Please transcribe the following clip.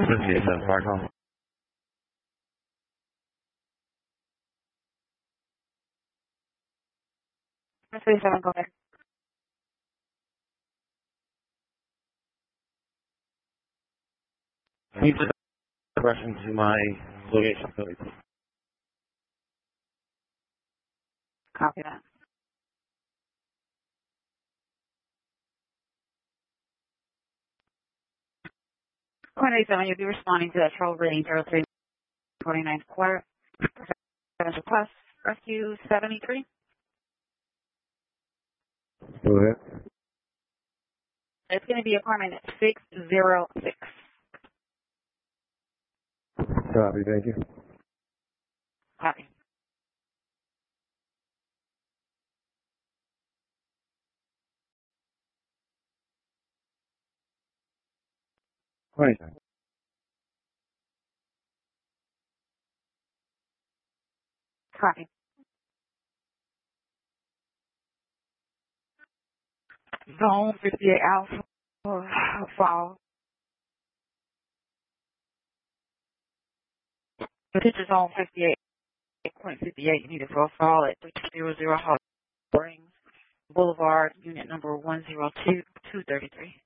Hard home. 37, go ahead. Can you put the question to my location, please? Copy that. Point 87, you'll be responding to that trouble rating 0349 quarter. Presidential Plus, Rescue 73. Go ahead. It's going to be apartment 606. Copy, thank you. Copy. Right. Copy. Zone 58 Alpha, fall. Picture zone 58.58, you need to fall at 300 Hot Springs Boulevard, unit number 102233.